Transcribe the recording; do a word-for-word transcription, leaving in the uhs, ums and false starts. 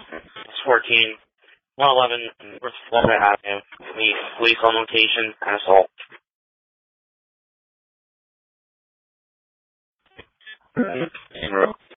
It's fourteen, one eleven North Florida Avenue. Meet police on location and assault. En route.